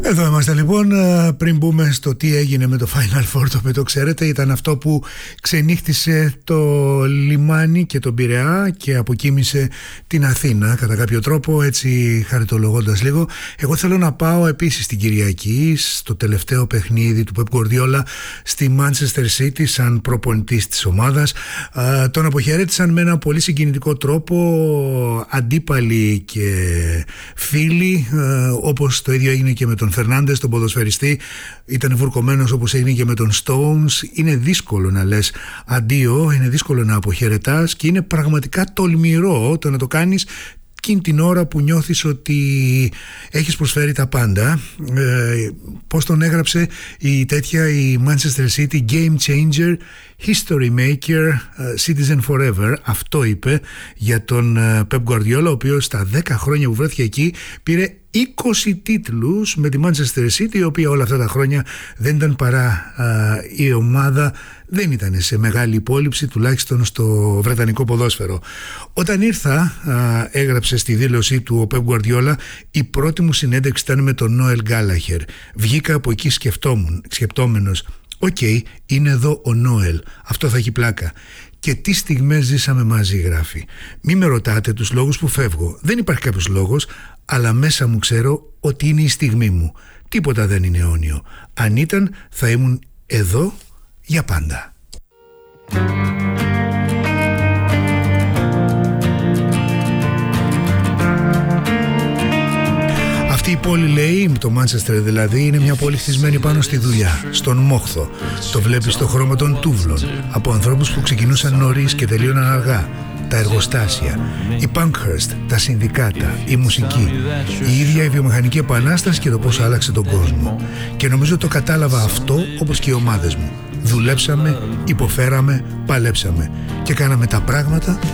Εδώ είμαστε λοιπόν. Πριν μπούμε στο τι έγινε με το Final Four, το οποίο το ξέρετε, ήταν αυτό που ξενύχτησε το λιμάνι και τον Πειραιά και αποκοίμησε την Αθήνα κατά κάποιο τρόπο, έτσι χαριτολογώντας λίγο. Εγώ θέλω να πάω επίσης την Κυριακή στο τελευταίο παιχνίδι του Pep Guardiola στη Manchester City σαν προπονητής της ομάδας. Τον αποχαιρέτησαν με ένα πολύ συγκινητικό τρόπο αντίπαλοι και φίλοι, όπως το ίδιο έγινε και με τον Φερνάντες, τον ποδοσφαιριστή. Ήταν βουρκωμένος όπως έγινε και με τον Stones. Είναι δύσκολο να λες αντίο, είναι δύσκολο να αποχαιρετάς και είναι πραγματικά τολμηρό το να το κάνεις εκείνη την ώρα που νιώθεις ότι έχεις προσφέρει τα πάντα. Πώς τον έγραψε η Manchester City, Game Changer, History Maker, Citizen Forever. Αυτό είπε για τον Pep Guardiola, ο οποίος στα 10 χρόνια που βρέθηκε εκεί πήρε 20 τίτλους με τη Manchester City, η οποία όλα αυτά τα χρόνια δεν ήταν παρά η ομάδα, δεν ήταν σε μεγάλη υπόλοιψη, τουλάχιστον στο βρετανικό ποδόσφαιρο. Όταν ήρθα, έγραψε στη δήλωσή του ο Pep Guardiola, η πρώτη μου συνέντευξη ήταν με τον Νόελ Γκάλαχερ. Βγήκα από εκεί σκεπτόμενος, είναι εδώ ο Νόελ, αυτό θα έχει πλάκα. Και τι στιγμές ζήσαμε μαζί, γράφει. Μη με ρωτάτε τους λόγους που φεύγω. Δεν υπάρχει κάποιος λόγος, αλλά μέσα μου ξέρω ότι είναι η στιγμή μου. Τίποτα δεν είναι αιώνιο. Αν ήταν, θα ήμουν εδώ για πάντα. Αυτή η πόλη, λέει, το Μάντσεστερ δηλαδή, είναι μια πόλη χτισμένη πάνω στη δουλειά, στον μόχθο. Το βλέπεις στο χρώμα των τούβλων, από ανθρώπους που ξεκινούσαν νωρίς και τελείωναν αργά. Τα εργοστάσια, η Punkhurst, τα συνδικάτα, η μουσική, η ίδια η βιομηχανική επανάσταση και το πώς άλλαξε τον κόσμο. Και νομίζω το κατάλαβα αυτό όπως και οι ομάδες μου. Δουλέψαμε, υποφέραμε, παλέψαμε και κάναμε τα πράγματα